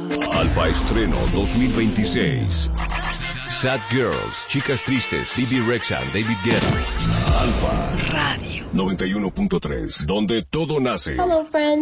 Alfa Estreno 2026. Sad Girls, Chicas Tristes, Bibi Rexha, David Guetta. Alfa Radio 91.3, donde todo nace. Hello, friends.